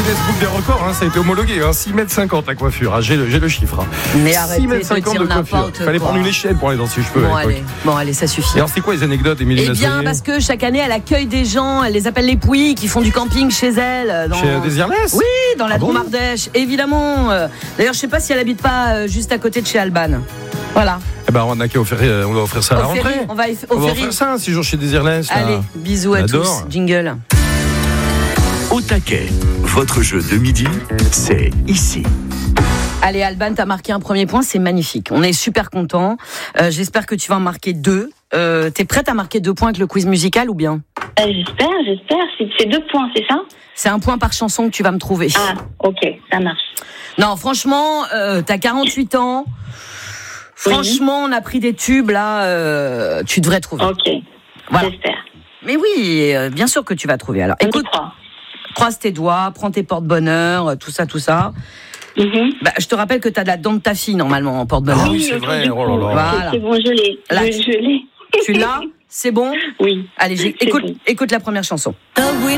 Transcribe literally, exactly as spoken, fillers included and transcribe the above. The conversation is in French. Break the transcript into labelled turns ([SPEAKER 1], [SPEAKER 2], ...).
[SPEAKER 1] Guinness Book des records, hein, ça a été homologué, hein, six mètres cinquante la coiffure, hein, j'ai, le, j'ai le chiffre. Hein.
[SPEAKER 2] Mais arrêtez
[SPEAKER 1] six mètres cinquante
[SPEAKER 2] de
[SPEAKER 1] de
[SPEAKER 2] dire
[SPEAKER 1] coiffure.
[SPEAKER 2] n'importe
[SPEAKER 1] Il fallait
[SPEAKER 2] quoi.
[SPEAKER 1] prendre une échelle pour aller dans ses cheveux
[SPEAKER 2] Bon
[SPEAKER 1] à l'époque.
[SPEAKER 2] allez, bon allez, ça suffit.
[SPEAKER 1] Et alors c'est quoi les anecdotes, Émilie
[SPEAKER 2] Eh bien,
[SPEAKER 1] Mazoyer
[SPEAKER 2] parce que chaque année, elle accueille des gens, elle les appelle les pouilles, qui font du camping chez elle. Dans...
[SPEAKER 1] Chez euh, Désirless
[SPEAKER 2] Oui, dans la
[SPEAKER 1] Ah bon
[SPEAKER 2] Drôme-Ardèche, évidemment. Euh, D'ailleurs, je sais pas si elle habite pas euh, juste à côté de chez Alban. Voilà.
[SPEAKER 1] Eh ben, on a qu'à offrir, euh, on va offrir ça à la
[SPEAKER 2] Au ferry,
[SPEAKER 1] rentrée.
[SPEAKER 2] on va, eff- au
[SPEAKER 1] On va
[SPEAKER 2] ferry.
[SPEAKER 1] offrir ça un séjour chez Désirless.
[SPEAKER 2] Allez, bisous à
[SPEAKER 1] J'adore.
[SPEAKER 2] tous. Jingle.
[SPEAKER 3] Au taquet, votre jeu de midi, c'est ici.
[SPEAKER 2] Allez, Alban, t'as marqué un premier point, c'est magnifique. On est super contents. Euh, j'espère que tu vas en marquer deux. Euh, t'es prête à marquer deux points avec le quiz musical ou bien ?
[SPEAKER 4] Euh, j'espère, j'espère. C'est, c'est deux points, c'est ça ?
[SPEAKER 2] C'est un point par chanson que tu vas me trouver.
[SPEAKER 4] Ah, ok, ça marche.
[SPEAKER 2] Non, franchement, euh, t'as quarante-huit ans. Franchement, on a pris des tubes, là, euh, tu devrais trouver.
[SPEAKER 4] Ok,
[SPEAKER 2] Voilà.
[SPEAKER 4] j'espère.
[SPEAKER 2] Mais oui, euh, bien sûr que tu vas trouver. Alors,
[SPEAKER 4] On y
[SPEAKER 2] écoute,
[SPEAKER 4] croit.
[SPEAKER 2] croise tes doigts, prends tes porte-bonheur, euh, tout ça, tout ça.
[SPEAKER 4] Mhm.
[SPEAKER 2] Bah, je te rappelle que t'as de la dent de ta fille, normalement, en porte-bonheur.
[SPEAKER 1] Ah oui, c'est vrai.
[SPEAKER 4] du
[SPEAKER 1] Oh là
[SPEAKER 4] coup,
[SPEAKER 1] là.
[SPEAKER 2] Voilà.
[SPEAKER 4] C'est bon, je l'ai.
[SPEAKER 2] Là,
[SPEAKER 4] je, je l'ai.
[SPEAKER 2] Tu l'as ? C'est bon ?
[SPEAKER 4] Oui.
[SPEAKER 2] Allez, j'ai-
[SPEAKER 4] C'est
[SPEAKER 2] écoute,
[SPEAKER 4] bon.
[SPEAKER 2] écoute la première chanson.